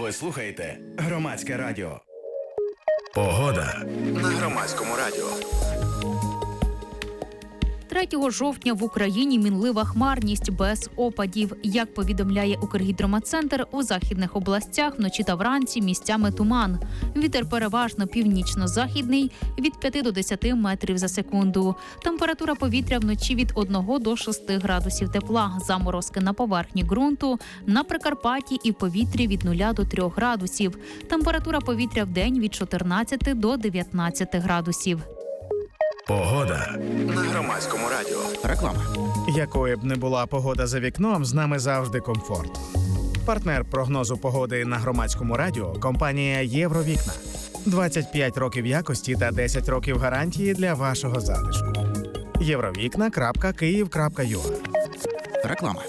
Ви слухаєте Громадське радіо. Погода на Громадському радіо. 3 жовтня в Україні мінлива хмарність без опадів. Як повідомляє Укргідрометцентр, у західних областях вночі та вранці місцями туман. Вітер переважно північно-західний від 5 до 10 метрів за секунду. Температура повітря вночі від 1 до 6 градусів тепла. Заморозки на поверхні ґрунту, на Прикарпатті і в повітрі від 0 до 3 градусів. Температура повітря вдень від 14 до 19 градусів. Погода на Громадському радіо. Реклама. Якою б не була погода за вікном, з нами завжди комфорт. Партнер прогнозу погоди на Громадському радіо – компанія «Євровікна». 25 років якості та 10 років гарантії для вашого затишку. Євровікна.Київ.ua. Реклама.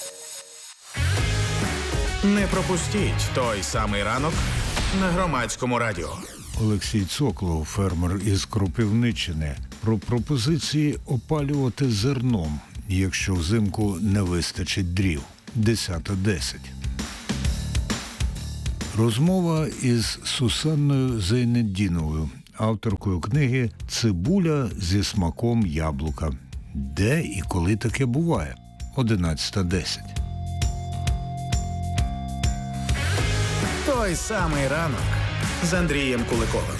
Не пропустіть той самий ранок на Громадському радіо. Олексій Цоклов, фермер із Кропивниччини, про пропозиції опалювати зерном, якщо взимку не вистачить дрів. 10:10. Розмова із Сусанною Зайнетдіновою, авторкою книги «Цибуля зі смаком яблука». Де і коли таке буває? 11:10. Той самий ранок з Андрієм Куликовим.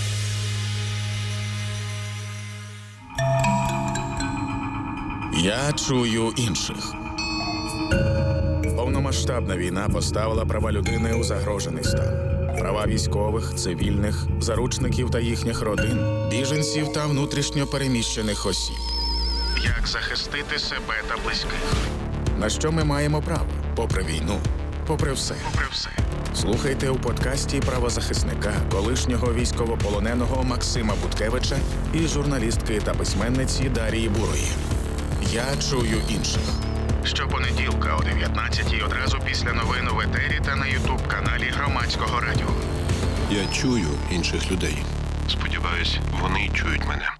Я чую інших. Повномасштабна війна поставила права людини у загрожений стан. Права військових, цивільних, заручників та їхніх родин, біженців та внутрішньо переміщених осіб. Як захистити себе та близьких? На що ми маємо право? Попри війну, попри все. Слухайте у подкасті правозахисника, колишнього військовополоненого Максима Буткевича і журналістки та письменниці Дарії Бурої. Я чую інших. Щопонеділка о 19-й одразу після новин в етері та на ютуб-каналі Громадського радіо. Я чую інших людей. Сподіваюсь, вони чують мене.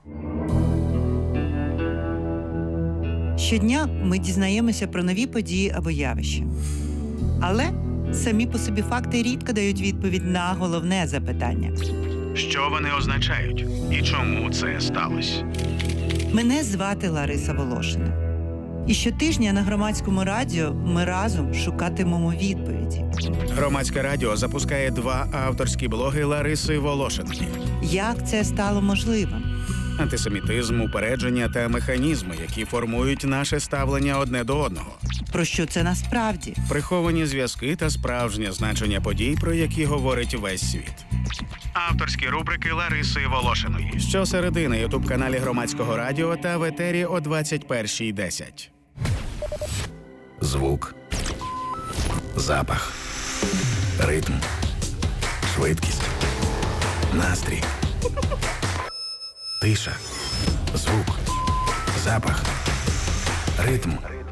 Щодня ми дізнаємося про нові події або явища. Але самі по собі факти рідко дають відповідь на головне запитання. Що вони означають? І чому це сталося? Мене звати Лариса Волошина. І щотижня на Громадському радіо ми разом шукатимемо відповіді. Громадське радіо запускає 2 авторські блоги Лариси Волошиної. Як це стало можливим? Антисемітизм, упередження та механізми, які формують наше ставлення одне до одного. Про що це насправді? Приховані зв'язки та справжнє значення подій, про які говорить весь світ. Авторські рубрики Лариси Волошиної. Щосереди на ютуб-каналі Громадського радіо та в етері о 21:10. Звук, запах, ритм, швидкість, настрій, тиша, звук, запах, ритм.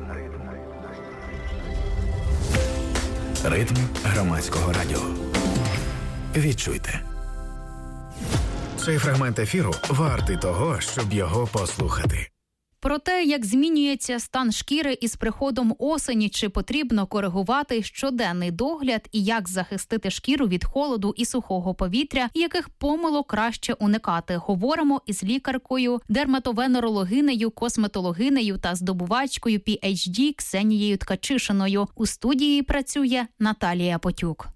Ритм Громадського радіо. Відчуйте. Цей фрагмент ефіру вартий того, щоб його послухати. Про те, як змінюється стан шкіри із приходом осені, чи потрібно коригувати щоденний догляд і як захистити шкіру від холоду і сухого повітря, яких помилок краще уникати, говоримо із лікаркою, дерматовенерологинею, косметологинею та здобувачкою PhD Ксенією Ткачишиною. У студії працює Наталія Потюк.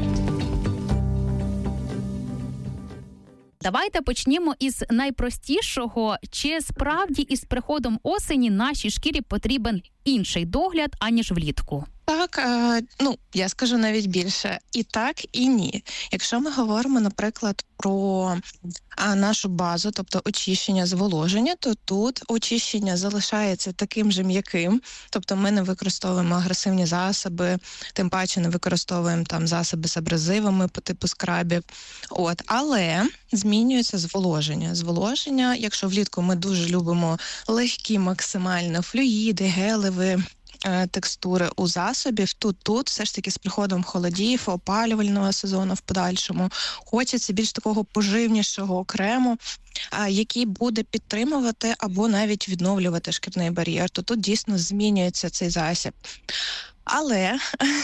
Давайте почнімо із найпростішого. Чи справді із приходом осені нашій шкірі потрібен інший догляд, аніж влітку? Так, я скажу навіть більше. І так, і ні. Якщо ми говоримо, наприклад, про нашу базу, тобто очищення, зволоження, то тут очищення залишається таким же м'яким, тобто ми не використовуємо агресивні засоби, тим паче не використовуємо там засоби з абразивами по типу скрабів. Але змінюється зволоження. Зволоження, якщо влітку ми дуже любимо легкі максимально флюїди, гелеві текстури у засобів, тут все ж таки з приходом холодів, опалювального сезону в подальшому хочеться більш такого поживнішого крему, який буде підтримувати або навіть відновлювати шкірний бар'єр. То тут дійсно змінюється цей засіб. Але,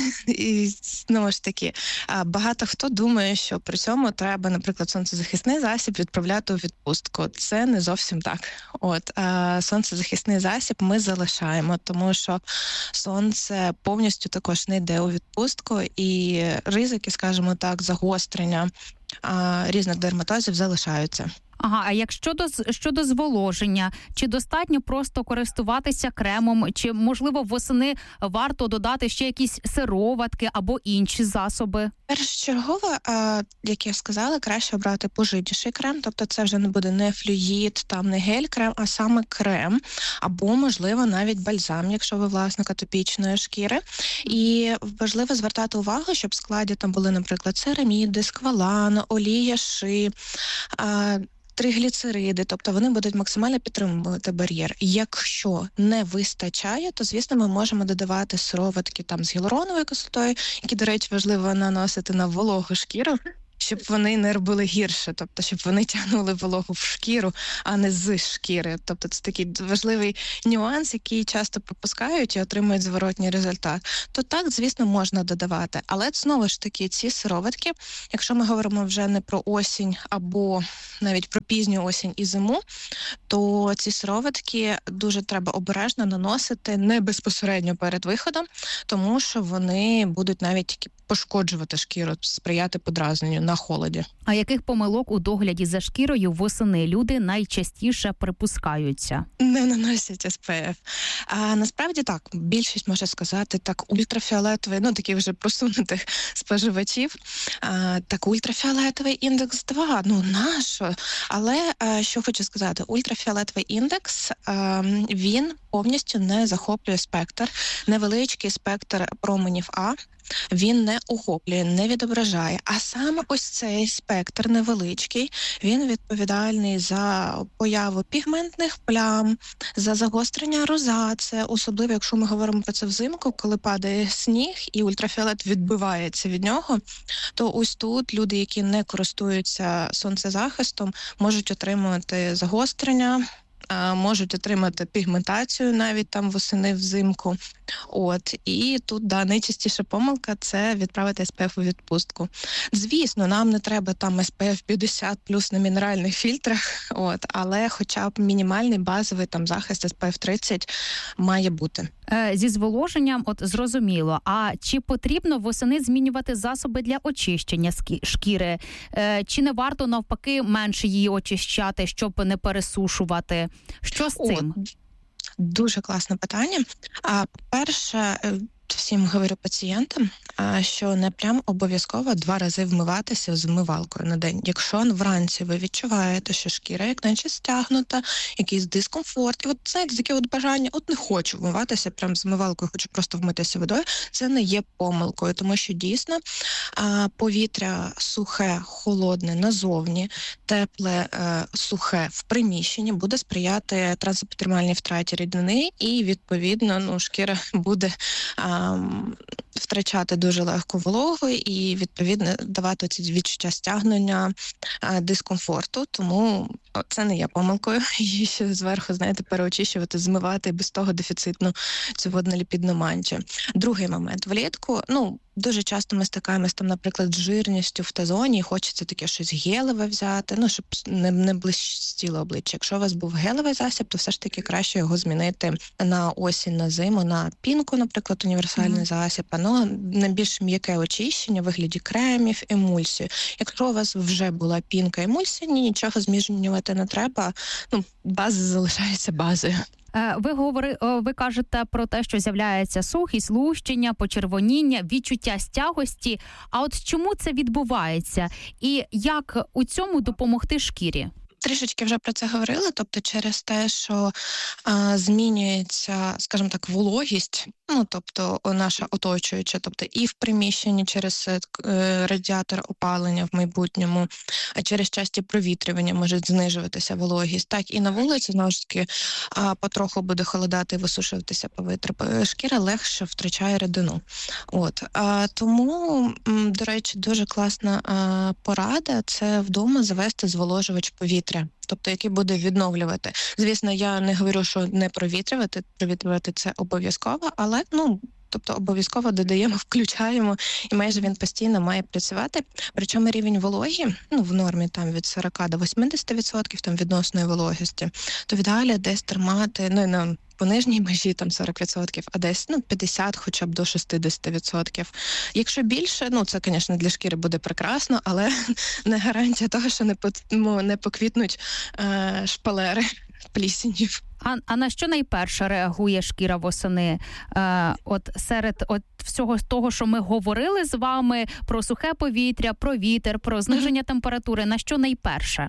і знову ж таки, багато хто думає, що при цьому треба, наприклад, сонцезахисний засіб відправляти у відпустку. Це не зовсім так. Сонцезахисний засіб ми залишаємо, тому що сонце повністю також не йде у відпустку, і ризики, скажімо так, загострення різних дерматозів залишаються. Ага, а як щодо зволоження, чи достатньо просто користуватися кремом, чи, можливо, восени варто додати ще якісь сироватки або інші засоби? Першочергово, як я сказала, краще обрати поживніший крем, тобто це вже не буде не флюїд, там не гель-крем, а саме крем, або, можливо, навіть бальзам, якщо ви власник атопічної шкіри. І важливо звертати увагу, щоб в складі там були, наприклад, цераміди, сквалан, олія ши, тригліцериди, тобто вони будуть максимально підтримувати бар'єр. Якщо не вистачає, то, звісно, ми можемо додавати сироватки там з гіалуроновою кислотою, які, до речі, важливо наносити на вологу шкіру, щоб вони не робили гірше, тобто щоб вони тягнули вологу в шкіру, а не з шкіри. Тобто це такий важливий нюанс, який часто пропускають і отримують зворотній результат. То так, звісно, можна додавати. Але знову ж таки, ці сироватки, якщо ми говоримо вже не про осінь або навіть про пізню осінь і зиму, то ці сироватки дуже треба обережно наносити не безпосередньо перед виходом, тому що вони будуть навіть тільки пошкоджувати шкіру, сприяти подразненню на холоді. А яких помилок у догляді за шкірою восени люди найчастіше припускаються? Не наносять SPF. Насправді так, більшість, може сказати, так, ультрафіолетовий, таких вже просунутих споживачів, так, ультрафіолетовий індекс 2, нащо? Але, що хочу сказати, ультрафіолетовий індекс, він повністю не захоплює спектр, невеличкий спектр променів А, він не охоплює, не відображає. А саме ось цей спектр невеличкий, він відповідальний за появу пігментних плям, за загострення розацеї, особливо якщо ми говоримо про це взимку, коли падає сніг і ультрафіолет відбивається від нього, то ось тут люди, які не користуються сонцезахистом, можуть отримувати загострення, можуть отримати пігментацію навіть там восени взимку. І тут, найчастіша помилка – це відправити SPF у відпустку. Звісно, нам не треба там SPF 50 плюс на мінеральних фільтрах, але хоча б мінімальний базовий там захист SPF 30 має бути. Зі зволоженням, зрозуміло. А чи потрібно восени змінювати засоби для очищення шкіри? Чи не варто, навпаки, менше її очищати, щоб не пересушувати? Що з цим? Дуже класне питання. По-перше, всім говорю пацієнтам, що не прям обов'язково 2 рази вмиватися з вмивалкою на день. Якщо вранці ви відчуваєте, що шкіра як наче стягнута, якийсь дискомфорт, і знаєте, таке бажання, не хочу вмиватися прям з вмивалкою, хочу просто вмитися водою, це не є помилкою, тому що дійсно повітря сухе, холодне назовні, тепле, сухе в приміщенні буде сприяти трансепідермальній втраті рідини і, відповідно, шкіра буде втрачати дуже легко вологу і, відповідно, давати ці відчуття стягнення, дискомфорту. Тому це не є помилкою. Її ще зверху, переочищувати, змивати без того дефіцитну цю водноліпідну мантію. Другий момент. Влітку, дуже часто ми стикаємось там, наприклад, з жирністю в Т-зоні, і хочеться таке щось гелеве взяти, щоб не блистіло обличчя. Якщо у вас був гелевий засіб, то все ж таки краще його змінити на осінь, на зиму, на пінку, наприклад, універсальний засіб, на більш м'яке очищення в вигляді кремів, емульсію. Якщо у вас вже була пінка, емульсія, нічого змінювати не треба, база залишається базою. Ви кажете про те, що з'являється сухість, лущення, почервоніння, відчуття стягості. А чому це відбувається? І як у цьому допомогти шкірі? Трішечки вже про це говорили, тобто через те, що змінюється, скажімо так, вологість, тобто наша оточуюча, тобто і в приміщенні через радіатор опалення в майбутньому, а через часті провітрювання може знижуватися вологість, так і на вулиці, знову ж таки, потроху буде холодати і висушуватися повітря. Шкіра легше втрачає рідину. Тому, до речі, дуже класна порада – це вдома завести зволожувач повітря, тобто який буде відновлювати. Звісно, я не говорю, що не провітрювати це обов'язково, але тобто обов'язково додаємо, включаємо, і майже він постійно має працювати. Причому рівень вологі, в нормі там від 40 до 80% там відносної вологості, то в ідеалі десь тримати, не по нижній межі там 40%, а десь 50 хоча б до 60%. Якщо більше, це, звісно, для шкіри буде прекрасно, але не гарантія того, що не поквітнуть шпалери плісенью. А на що найперше реагує шкіра восени? Серед всього того, що ми говорили з вами, про сухе повітря, про вітер, про зниження температури, на що найперше?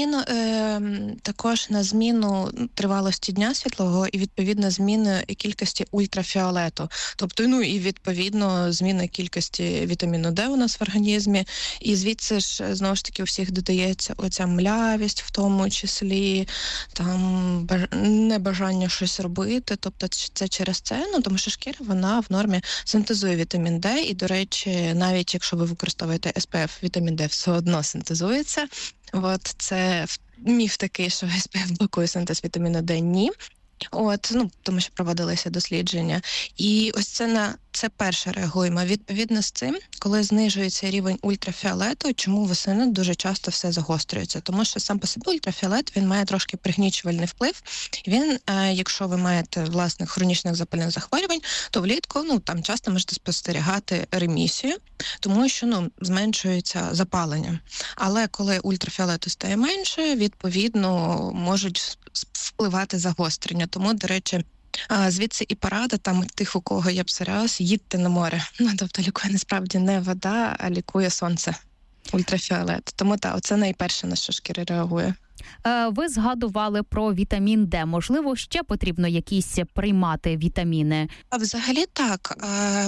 Також на зміну тривалості дня світлового і, відповідно, зміни кількості ультрафіолету. Тобто, і, відповідно, зміни кількості вітаміну Д у нас в організмі. І звідси ж, знову ж таки, у всіх додається оця млявість, в тому числі, там, небажання щось робити. Тобто, це через це, тому що шкіра, вона в нормі синтезує вітамін Д. І, до речі, навіть якщо ви використовуєте SPF, вітамін Д все одно синтезується. Це міф такий, що SPF блокує синтез вітаміну Д. Ні. Тому що проводилися дослідження. І ось це перше реагуємо. Відповідно з цим, коли знижується рівень ультрафіолету, чому восени дуже часто все загострюється? Тому що сам по собі ультрафіолет, він має трошки пригнічувальний вплив. Він, якщо ви маєте, власне, хронічних запальних захворювань, то влітку, там часто можете спостерігати ремісію, тому що, зменшується запалення. Але коли ультрафіолету стає менше, відповідно, можуть впливати загострення. Тому, до речі, звідси і порада там тих, у кого є псоріаз, їдьте на море. Тобто лікує насправді не вода, а лікує сонце, ультрафіолет. Тому оце найперше, на що шкіра реагує. Ви згадували про вітамін Д. Можливо, ще потрібно якісь приймати вітаміни? А взагалі так.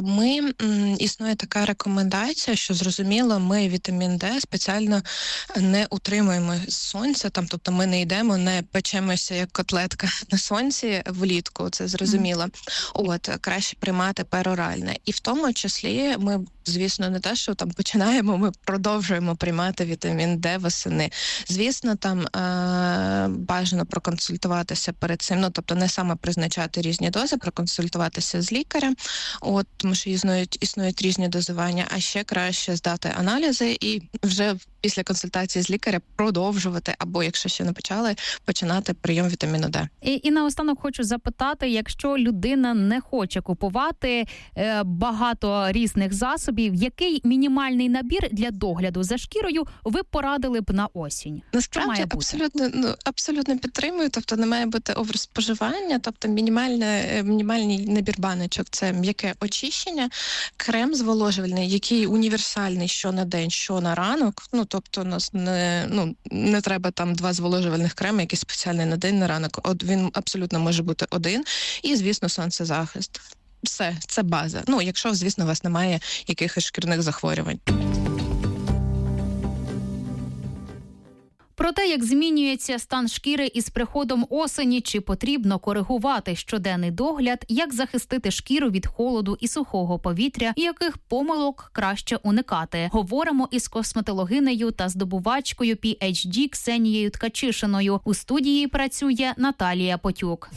Існує така рекомендація, що, зрозуміло, ми вітамін Д спеціально не утримуємо з сонця. Тобто ми не йдемо, не печемося, як котлетка на сонці влітку, це зрозуміло. Краще приймати пероральне. І в тому числі ми, звісно, не те, що там починаємо, ми продовжуємо приймати вітамін Д восени. Звісно, там бажано проконсультуватися перед цим, тобто не саме призначати різні дози, проконсультуватися з лікарем, тому що існують різні дозування, а ще краще здати аналізи і вже після консультації з лікарем продовжувати, або, якщо ще не почали, починати прийом вітаміну Д. І наостанок хочу запитати, якщо людина не хоче купувати багато різних засобів, який мінімальний набір для догляду за шкірою ви порадили б на осінь? Насправді, абсолютно підтримую, тобто не має бути оверспоживання, тобто мінімальний набір баночок – це м'яке очищення, крем зволожувальний, який універсальний що на день, що на ранок, тобто у нас не треба там 2 зволожувальних креми, який спеціальний на день, на ранок, він абсолютно може бути один, і, звісно, сонцезахист. Все, це база. Якщо, звісно, у вас немає якихось шкірних захворювань. Про те, як змінюється стан шкіри із приходом осені, чи потрібно коригувати щоденний догляд, як захистити шкіру від холоду і сухого повітря, і яких помилок краще уникати. Говоримо із косметологинею та здобувачкою PhD Ксенією Ткачишиною. У студії працює Наталія Потюк.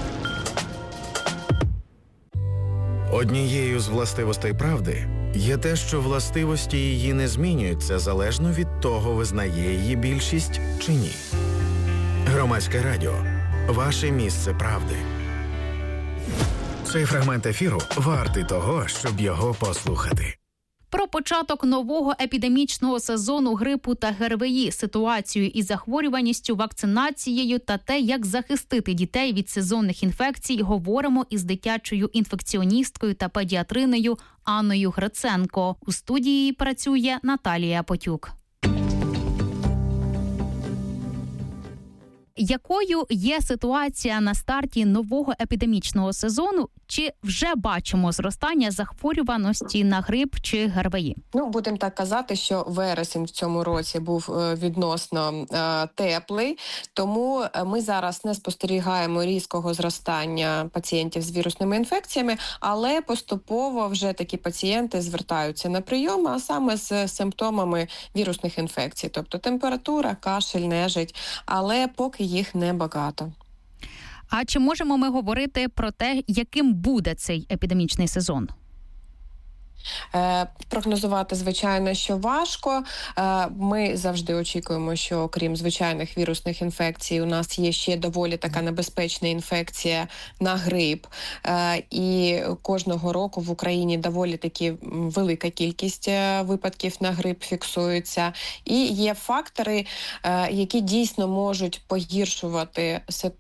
Однією з властивостей правди є те, що властивості її не змінюються залежно від того, визнає її більшість чи ні. Громадське радіо – ваше місце правди. Цей фрагмент ефіру вартий того, щоб його послухати. Про початок нового епідемічного сезону грипу та ГРВІ, ситуацію із захворюваністю, вакцинацією та те, як захистити дітей від сезонних інфекцій, говоримо із дитячою інфекціоністкою та педіатринею Анною Гриценко. У студії працює Наталія Потюк. Якою є ситуація на старті нового епідемічного сезону? Чи вже бачимо зростання захворюваності на грип чи ГРВІ? Будемо так казати, що вересень в цьому році був відносно теплий, тому ми зараз не спостерігаємо різкого зростання пацієнтів з вірусними інфекціями, але поступово вже такі пацієнти звертаються на прийом, а саме з симптомами вірусних інфекцій, тобто температура, кашель, нежить, але поки їх небагато. А чи можемо ми говорити про те, яким буде цей епідемічний сезон? Прогнозувати, звичайно, що важко. Ми завжди очікуємо, що крім звичайних вірусних інфекцій, у нас є ще доволі така небезпечна інфекція на грип. І кожного року в Україні доволі таки велика кількість випадків на грип фіксується. І є фактори, які дійсно можуть погіршувати ситуацію.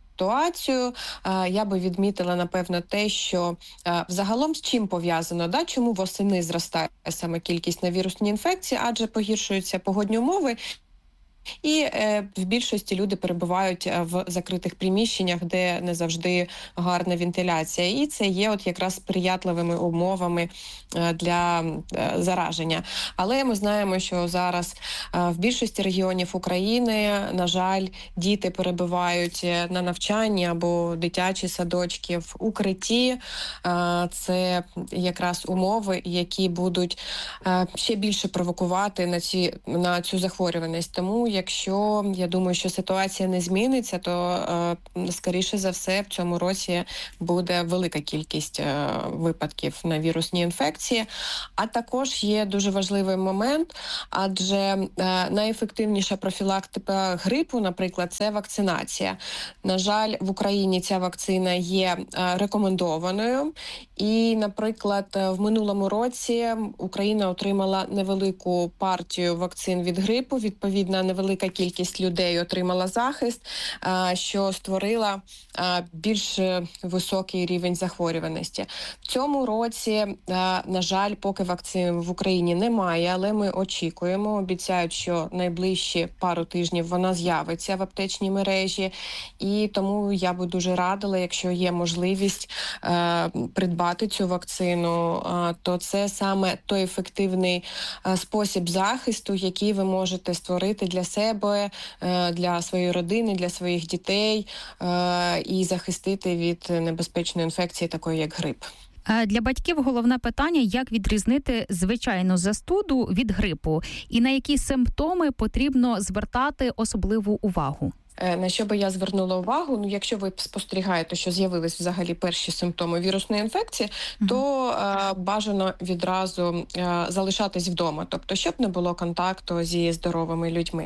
Я би відмітила, напевно, те, що взагалом з чим пов'язано, чому восени зростає саме кількість на вірусні інфекції, адже погіршуються погодні умови, і в більшості люди перебувають в закритих приміщеннях, де не завжди гарна вентиляція. І це є от якраз сприятливими умовами для зараження. Але ми знаємо, що зараз в більшості регіонів України, на жаль, діти перебувають на навчанні або дитячі садочки в укритті. Це якраз умови, які будуть ще більше провокувати на цю захворюваність. Тому якщо, я думаю, що ситуація не зміниться, то, скоріше за все, в цьому році буде велика кількість випадків на вірусні інфекції. А також є дуже важливий момент, адже найефективніша профілактика грипу, наприклад, це вакцинація. На жаль, в Україні ця вакцина є рекомендованою. І, наприклад, в минулому році Україна отримала невелику партію вакцин від грипу, відповідно, невелика кількість людей отримала захист, що створила більш високий рівень захворюваності. В цьому році, на жаль, поки вакцин в Україні немає, але ми очікуємо, обіцяють, що найближчі пару тижнів вона з'явиться в аптечній мережі, і тому я би дуже радила, якщо є можливість придбати цю вакцину, то це саме той ефективний спосіб захисту, який ви можете створити для себе, для своєї родини, для своїх дітей і захистити від небезпечної інфекції, такої як грип. Для батьків головне питання, як відрізнити звичайну застуду від грипу і на які симптоми потрібно звертати особливу увагу. На що би я звернула увагу, якщо ви спостерігаєте, що з'явились взагалі перші симптоми вірусної інфекції, то бажано відразу залишатись вдома, тобто щоб не було контакту зі здоровими людьми.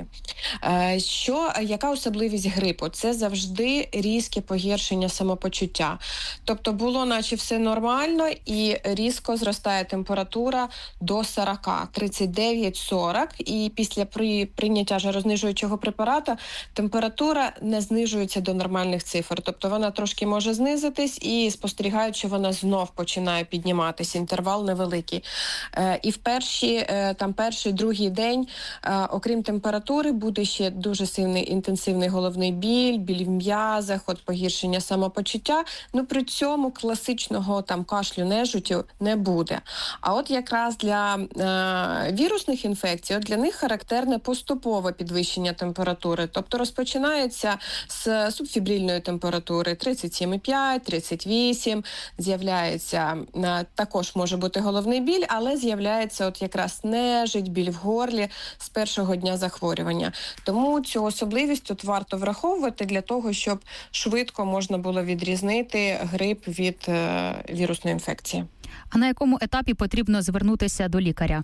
Яка особливість грипу? Це завжди різке погіршення самопочуття. Тобто було наче все нормально і різко зростає температура до 40, 39-40, і після прийняття жарознижуючого препарата температура не знижується до нормальних цифр. Тобто вона трошки може знизитись і спостерігають, що вона знов починає підніматися. Інтервал невеликий. І в перший, другий день, окрім температури, буде ще дуже сильний інтенсивний головний біль в м'язах, погіршення самопочуття. При цьому класичного кашлю, нежиттю не буде. А от якраз для вірусних інфекцій, для них характерне поступове підвищення температури. Тобто розпочинається з субфібрильної температури 37,5, 38, з'являється, також може бути головний біль, але з'являється якраз нежить, біль в горлі з першого дня захворювання. Тому цю особливість варто враховувати для того, щоб швидко можна було відрізнити грип від вірусної інфекції. А на якому етапі потрібно звернутися до лікаря?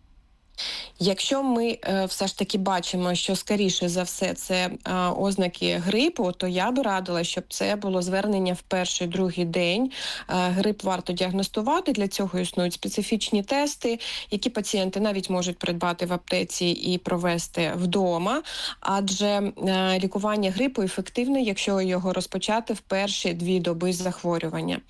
Якщо ми все ж таки бачимо, що скоріше за все це ознаки грипу, то я би радила, щоб це було звернення в перший-другий день. Грип варто діагностувати, для цього існують специфічні тести, які пацієнти навіть можуть придбати в аптеці і провести вдома, адже лікування грипу ефективне, якщо його розпочати в перші 2 доби захворювання.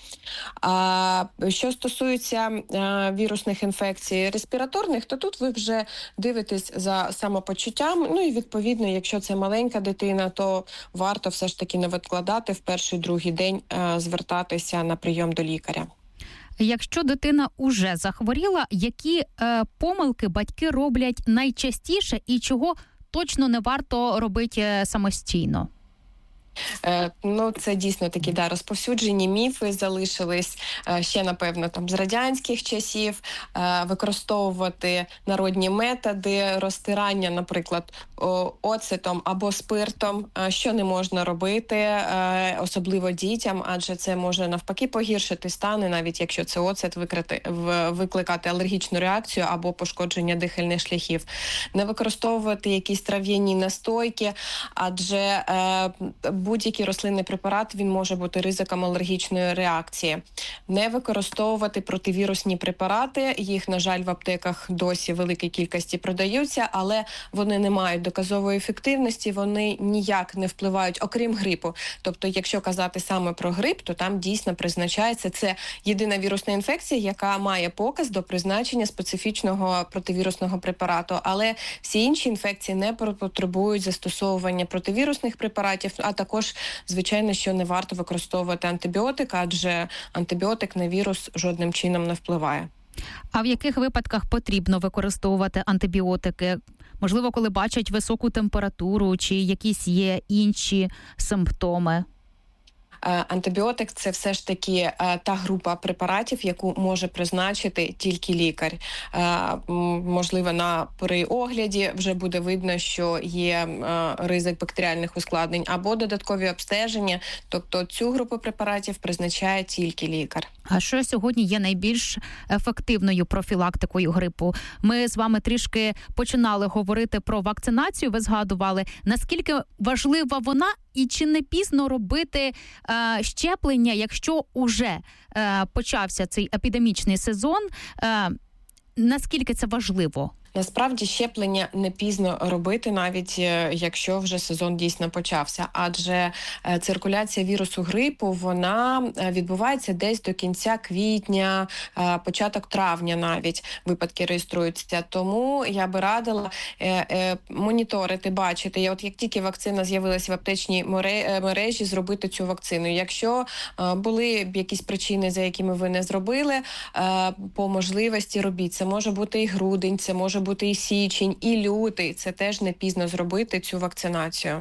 Що стосується вірусних інфекцій респіраторних, то тут ви вже дивитесь за самопочуттям. І відповідно, якщо це маленька дитина, то варто все ж таки не відкладати в перший-другий день звертатися на прийом до лікаря. Якщо дитина уже захворіла, які помилки батьки роблять найчастіше і чого точно не варто робити самостійно? Ну, це дійсно такі розповсюджені міфи залишились ще, напевно, там з радянських часів. Використовувати народні методи розтирання, наприклад, оцетом або спиртом, що не можна робити, особливо дітям, адже це може навпаки погіршити стани, навіть якщо це оцет викликати алергічну реакцію або пошкодження дихальних шляхів. Не використовувати якісь трав'яні настойки, адже будь-який рослинний препарат, він може бути ризиком алергічної реакції. Не використовувати противірусні препарати, їх, на жаль, в аптеках досі в великій кількості продаються, але вони не мають доказової ефективності, вони ніяк не впливають, окрім грипу. Тобто, якщо казати саме про грип, то там дійсно призначається, це єдина вірусна інфекція, яка має показ до призначення специфічного противірусного препарату. Але всі інші інфекції не потребують застосовування противірусних препаратів, а також, звичайно, що не варто використовувати антибіотик, адже антибіотик на вірус жодним чином не впливає. А в яких випадках потрібно використовувати антибіотики? Можливо, коли бачать високу температуру чи якісь є інші симптоми? Антибіотик – це все ж таки та група препаратів, яку може призначити тільки лікар. Можливо, при огляді вже буде видно, що є ризик бактеріальних ускладнень або додаткові обстеження. Тобто цю групу препаратів призначає тільки лікар. А що сьогодні є найбільш ефективною профілактикою грипу? Ми з вами трішки починали говорити про вакцинацію, ви згадували. Наскільки важлива вона і чи не пізно робити щеплення, якщо уже почався цей епідемічний сезон? Наскільки це важливо? Насправді щеплення не пізно робити, навіть якщо вже сезон дійсно почався. Адже циркуляція вірусу грипу, вона відбувається десь до кінця квітня, початок травня навіть випадки реєструються. Тому я би радила моніторити, бачити. І от як тільки вакцина з'явилася в аптечній мережі, зробити цю вакцину. Якщо були б якісь причини, за якими ви не зробили, по можливості робіть. Це може бути і грудень, це може бути і січень, і лютий. Це теж не пізно зробити цю вакцинацію.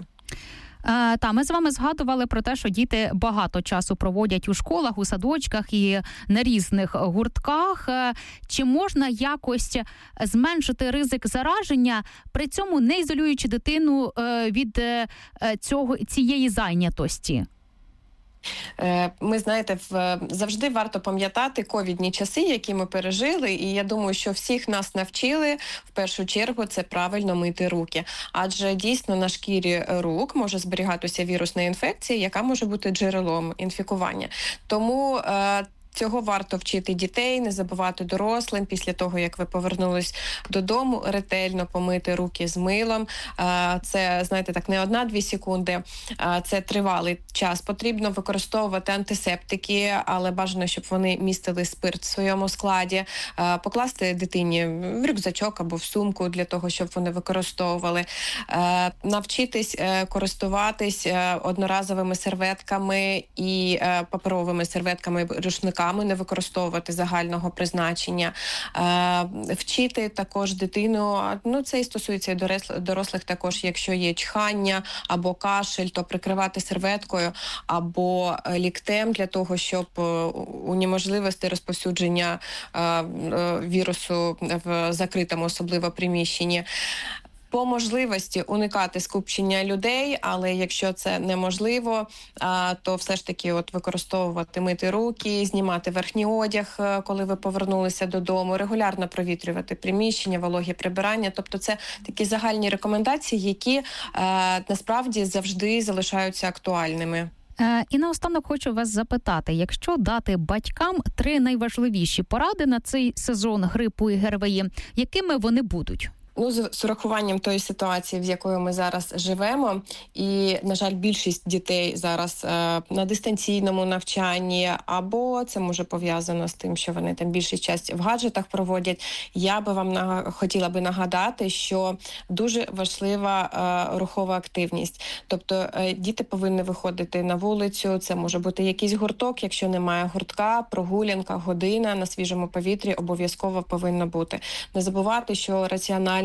Ми з вами згадували про те, що діти багато часу проводять у школах, у садочках і на різних гуртках. Чи можна якось зменшити ризик зараження, при цьому не ізолюючи дитину від цієї зайнятості? Ми, знаєте, завжди варто пам'ятати ковідні часи, які ми пережили, і я думаю, що всіх нас навчили, в першу чергу, це правильно мити руки. Адже дійсно на шкірі рук може зберігатися вірусна інфекція, яка може бути джерелом інфікування. Тому цього варто вчити дітей, не забувати дорослим. Після того, як ви повернулись додому, ретельно помити руки з милом. Це, знаєте, так, не 1-2 секунди, це тривалий час. Потрібно використовувати антисептики, але бажано, щоб вони містили спирт в своєму складі. Покласти дитині в рюкзачок або в сумку для того, щоб вони використовували. Навчитись користуватись одноразовими серветками і паперовими серветками, рушниками, не використовувати загального призначення. Вчити також дитину, це і стосується і дорослих також, якщо є чхання або кашель, то прикривати серветкою або ліктем для того, щоб унеможливити розповсюдження вірусу в закритому особливо приміщенні. По можливості уникати скупчення людей, але якщо це неможливо, то все ж таки використовувати мити руки, знімати верхній одяг, коли ви повернулися додому, регулярно провітрювати приміщення, вологі прибирання. Тобто це такі загальні рекомендації, які насправді завжди залишаються актуальними. І наостанок хочу вас запитати, якщо дати батькам 3 найважливіші поради на цей сезон грипу і ГРВІ, якими вони будуть? З урахуванням тої ситуації, в якої ми зараз живемо, і, на жаль, більшість дітей зараз на дистанційному навчанні, або це може пов'язано з тим, що вони там більшість час в гаджетах проводять. Я би вам хотіла би нагадати, що дуже важлива рухова активність. Тобто діти повинні виходити на вулицю, це може бути якийсь гурток, якщо немає гуртка, прогулянка, година на свіжому повітрі обов'язково повинна бути. Не забувати, що раціональне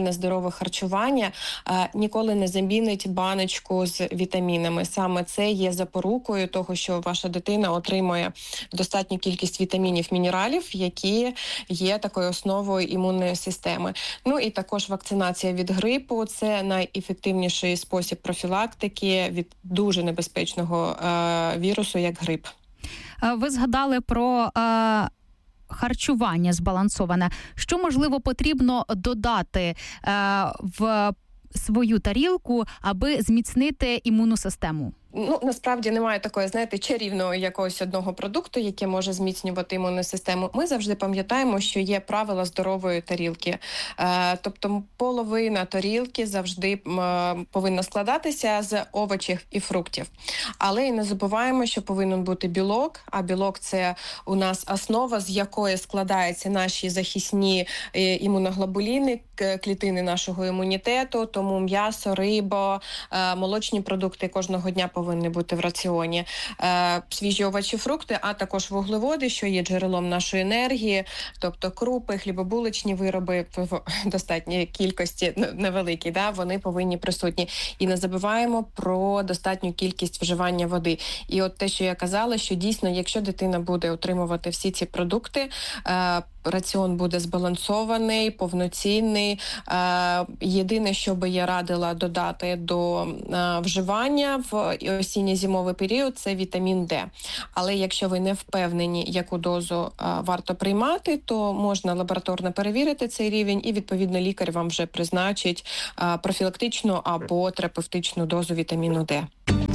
нормальне здорове харчування ніколи не замінить баночку з вітамінами. Саме це є запорукою того, що ваша дитина отримує достатню кількість вітамінів, мінералів, які є такою основою імунної системи. Ну і також вакцинація від грипу – це найефективніший спосіб профілактики від дуже небезпечного вірусу, як грип. Ви згадали про харчування збалансоване. Що, можливо, потрібно додати в свою тарілку, аби зміцнити імунну систему? Ну, насправді немає такої, знаєте, чарівного якогось одного продукту, який може зміцнювати імунну систему. Ми завжди пам'ятаємо, що є правила здорової тарілки. Тобто половина тарілки завжди повинна складатися з овочів і фруктів. Але і не забуваємо, що повинен бути білок, а білок – це у нас основа, з якої складаються наші захисні імуноглобуліни, клітини нашого імунітету, тому м'ясо, риба, молочні продукти кожного дня повинні бути в раціоні, свіжі овочі, фрукти, а також вуглеводи, що є джерелом нашої енергії, тобто крупи, хлібобулочні вироби в достатній кількості, невеликій, вони повинні присутні. І не забуваємо про достатню кількість вживання води. І от те, що я казала, що дійсно, якщо дитина буде отримувати всі ці продукти, раціон буде збалансований, повноцінний. Єдине, що би я радила додати до вживання в осінньо-зимовий період, це вітамін Д. Але якщо ви не впевнені, яку дозу варто приймати, то можна лабораторно перевірити цей рівень і, відповідно, лікар вам вже призначить профілактичну або терапевтичну дозу вітаміну Д.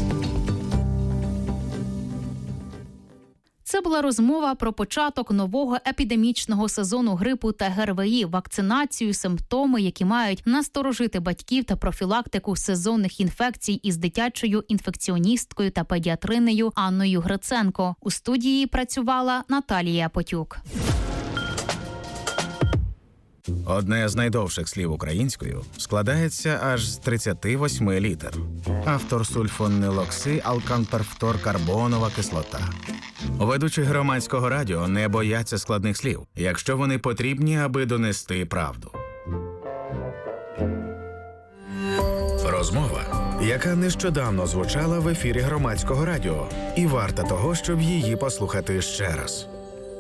Це була розмова про початок нового епідемічного сезону грипу та ГРВІ, вакцинацію, симптоми, які мають насторожити батьків та профілактику сезонних інфекцій із дитячою інфекціоністкою та педіатринею Анною Гриценко. У студії працювала Наталія Потюк. Одне з найдовших слів українською складається аж з 38 літер. Автор сульфонилоксиалканперфторкарбонова кислота. Ведучі громадського радіо не бояться складних слів, якщо вони потрібні, аби донести правду. Розмова, яка нещодавно звучала в ефірі громадського радіо, і варта того, щоб її послухати ще раз.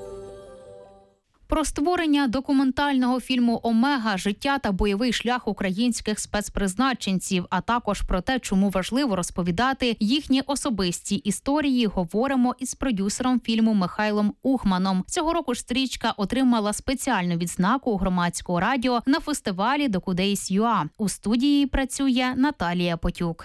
Про створення документального фільму «Омега. Життя та бойовий шлях українських спецпризначенців», а також про те, чому важливо розповідати їхні особисті історії, говоримо із продюсером фільму Михайлом Ухманом. Цього року ж стрічка отримала спеціальну відзнаку громадського радіо на фестивалі Docudays.ua. У студії працює Наталія Потюк.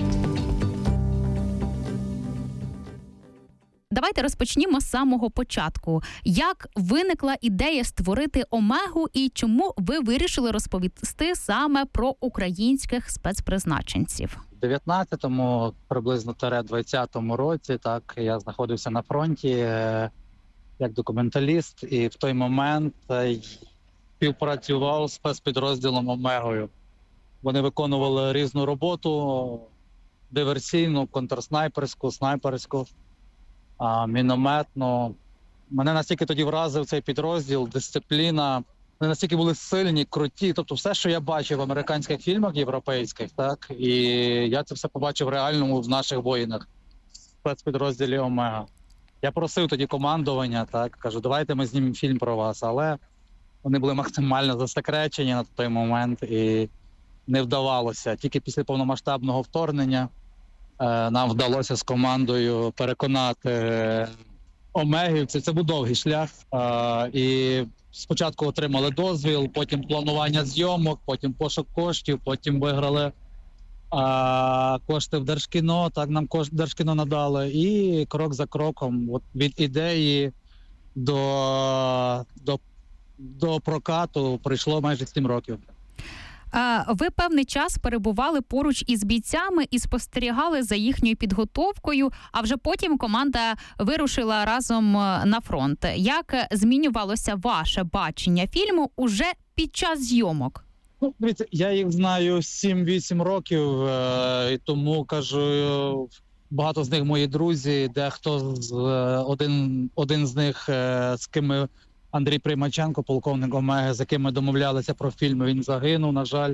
Давайте розпочнімо з самого початку. Як виникла ідея створити «Омегу» і чому ви вирішили розповісти саме про українських спецпризначенців? У 19-му, приблизно 20-му році, так, я знаходився на фронті як документаліст, і в той момент співпрацював з спецпідрозділом «Омегою». Вони виконували різну роботу: диверсійну, контрснайперську, снайперську, мінометну. Мене настільки тоді вразив цей підрозділ, дисципліна. Вони настільки були сильні, круті. Тобто все, що я бачив в американських фільмах європейських, так, і я це все побачив реальному в наших воїнах, в спецпідрозділі «Омега». Я просив тоді командування, так, кажу, давайте ми знімемо фільм про вас, але вони були максимально засекречені на той момент і не вдавалося. Тільки після повномасштабного вторгнення нам вдалося з командою переконати омегівців. Це був довгий шлях. І спочатку отримали дозвіл, потім планування зйомок, потім пошук коштів, потім виграли кошти в Держкіно, так нам Держкіно надали. І крок за кроком, от від ідеї до прокату пройшло майже 7 років. Ви певний час перебували поруч із бійцями і спостерігали за їхньою підготовкою, а вже потім команда вирушила разом на фронт. Як змінювалося ваше бачення фільму уже під час зйомок? Ну, дивіться, я їх знаю 7-8 років, і тому, кажу, багато з них мої друзі, дехто один з них, з ким ми Андрій Приймаченко, полковник Омеги, з яким ми домовлялися про фільм, він загинув, на жаль.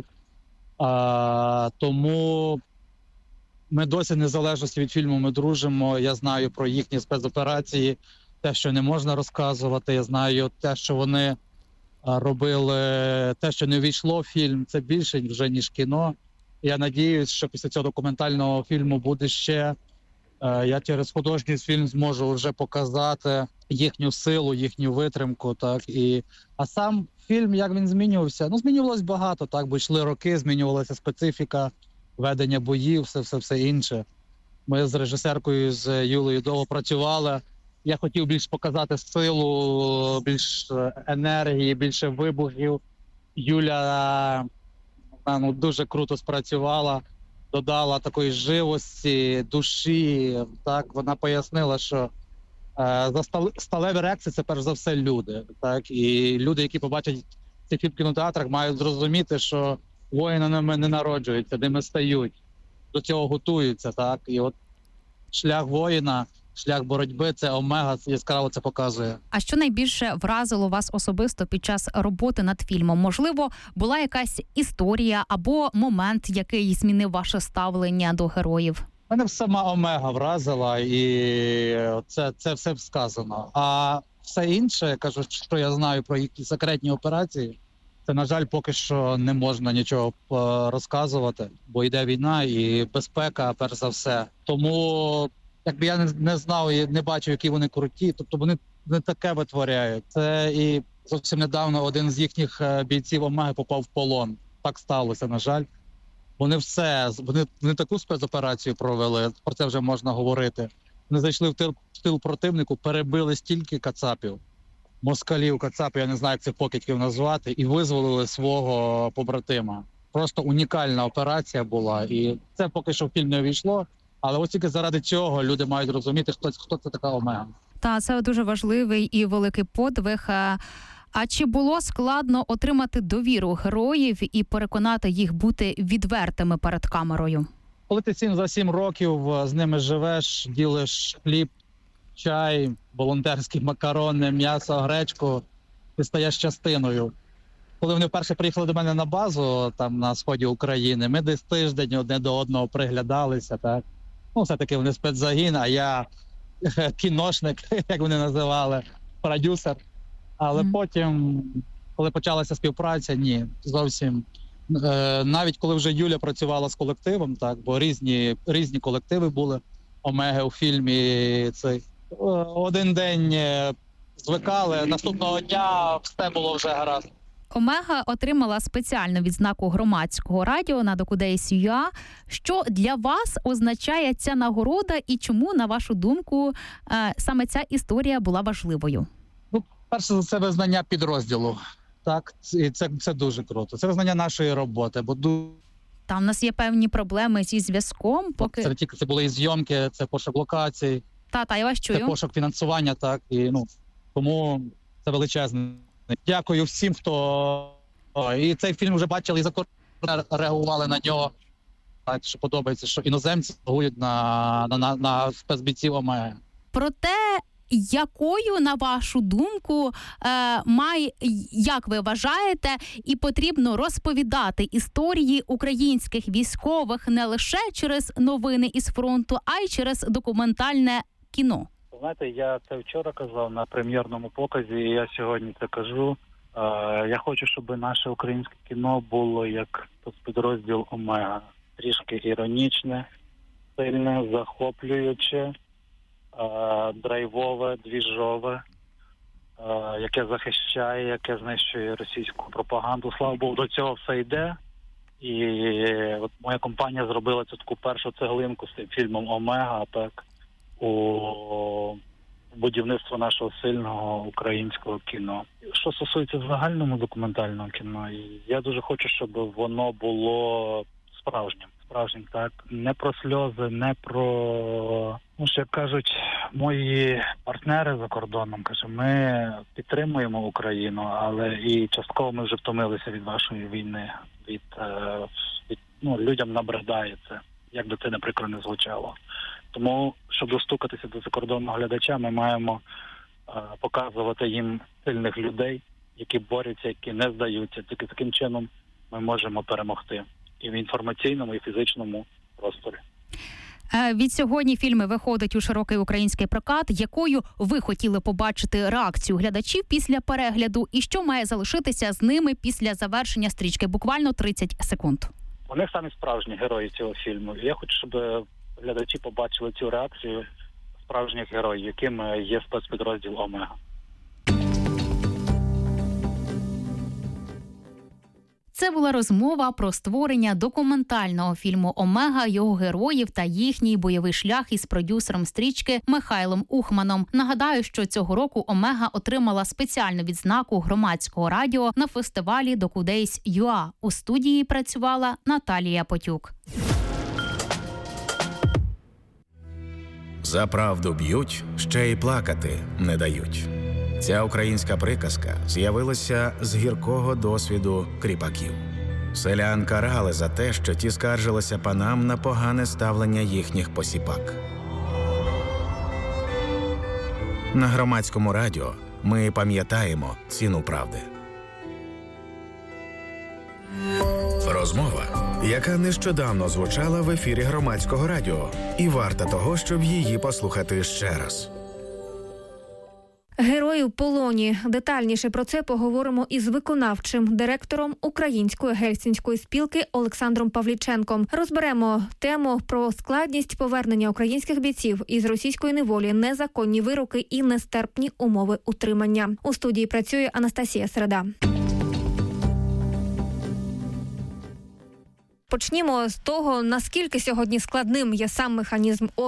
Тому ми досі, незалежності від фільму, ми дружимо. Я знаю про їхні спецоперації, те, що не можна розказувати. Я знаю те, що вони робили, те, що не увійшло в фільм, це більше вже, ніж кіно. Я надіюсь, що після цього документального фільму буде ще. Я через художній фільм зможу вже показати їхню силу, їхню витримку. Так? А сам фільм, як він змінювався? Ну, змінювалось багато, так, бо йшли роки, змінювалася специфіка, ведення боїв, все інше. Ми з режисеркою, з Юлею довго працювали. Я хотів більш показати силу, більш енергії, більше вибухів. Юля дуже круто спрацювала, додала такої живості, душі. Так, вона пояснила, що сталеві реакції – це перш за все люди. Так, і люди, які побачать цей фільм в кінотеатрах, мають зрозуміти, що воїни не народжуються, ними стають, до цього готуються. Так, і от шлях воїна, шлях боротьби – це Омега, яскраво це показує. А що найбільше вразило вас особисто під час роботи над фільмом? Можливо, була якась історія або момент, який змінив ваше ставлення до героїв? Мене сама Омега вразила, і це все сказано. А все інше, я кажу, що я знаю про їхні секретні операції, це, на жаль, поки що не можна нічого розказувати, бо йде війна і безпека, перш за все. Тому якби я не знав і не бачив, які вони круті, тобто вони не таке витворяють. Це і зовсім недавно один з їхніх бійців Омеги попав в полон. Так сталося, на жаль. Вони таку спецоперацію провели, про це вже можна говорити. Вони зайшли в тил противнику, перебили стільки кацапів, москалів, кацапів, я не знаю, як це покидьків назвати, і визволили свого побратима. Просто унікальна операція була, і це поки що в фільм не увійшло. Але ось тільки заради цього люди мають розуміти, хто це така Омега. Та, це дуже важливий і великий подвиг. А чи було складно отримати довіру героїв і переконати їх бути відвертими перед камерою? Коли ти за 7 років з ними живеш, ділиш хліб, чай, волонтерські макарони, м'ясо, гречку, ти стаєш частиною. Коли вони вперше приїхали до мене на базу, там на сході України, ми десь тиждень одне до одного приглядалися, так? Ну, все-таки вони спецзагін, а я кіношник, як вони називали, продюсер. Але потім, коли почалася співпраця, ні, зовсім. Навіть коли вже Юля працювала з колективом, так, бо різні колективи були Омеги у фільмі, один день звикали, наступного дня все було вже гаразд. Омега отримала спеціальну відзнаку громадського радіо на Docudays.ua. Що для вас означає ця нагорода і чому, на вашу думку, саме ця історія була важливою? Ну, перше за все, визнання підрозділу. Так, і це дуже круто. Це визнання нашої роботи, бо там у нас є певні проблеми зі зв'язком, поки це були і зйомки, це пошук локацій. Я вас чую. Це пошук фінансування, так, і тому це величезне. Дякую всім, хто і цей фільм вже бачили, і за кордоном реагували на нього. Так, що подобається, що іноземці реагують на спецбійців Омеги. Проте, якою, на вашу думку, як ви вважаєте, і потрібно розповідати історії українських військових не лише через новини із фронту, а й через документальне кіно? Знаєте, я це вчора казав на прем'єрному показі, і я сьогодні це кажу. Я хочу, щоб наше українське кіно було як підрозділ Омега. Трішки іронічне, сильне, захоплююче, драйвове, двіжове, яке захищає, яке знищує російську пропаганду. Слава Богу, до цього все йде. І от моя компанія зробила цю таку першу цеглинку з цим фільмом «Омега», так, у будівництво нашого сильного українського кіно. Що стосується загального документального кіно, я дуже хочу, щоб воно було справжнім, так, не про сльози, не про, що як кажуть мої партнери за кордоном, ми підтримуємо Україну, але і частково ми вже втомилися від вашої війни, людям набридає це, як би це неприкро не звучало. Тому, щоб достукатися до закордонного глядача, ми маємо показувати їм сильних людей, які борються, які не здаються. Тільки таким чином ми можемо перемогти і в інформаційному, і в фізичному просторі. Від сьогодні фільми виходять у широкий український прокат. Якою ви хотіли побачити реакцію глядачів після перегляду? І що має залишитися з ними після завершення стрічки? Буквально 30 секунд. Вони самі справжні герої цього фільму. Я хочу, щоб глядачі побачили цю реакцію справжніх героїв, якими є спецпідрозділ «Омега». Це була розмова про створення документального фільму «Омега», його героїв та їхній бойовий шлях із продюсером стрічки Михайлом Ухманом. Нагадаю, що цього року «Омега» отримала спеціальну відзнаку громадського радіо на фестивалі «Docudays.ua». У студії працювала Наталія Потюк. За правду б'ють, ще й плакати не дають. Ця українська приказка з'явилася з гіркого досвіду кріпаків. Селян карали за те, що ті скаржилися панам на погане ставлення їхніх посіпак. На громадському радіо ми пам'ятаємо ціну правди. Розмова, яка нещодавно звучала в ефірі громадського радіо, і варта того, щоб її послухати ще раз. Герої в полоні. Детальніше про це поговоримо із виконавчим директором Української гельсінської спілки Олександром Павліченком. Розберемо тему про складність повернення українських бійців із російської неволі, незаконні вироки і нестерпні умови утримання. У студії працює Анастасія Середа. Почнімо з того, наскільки сьогодні складним є сам механізм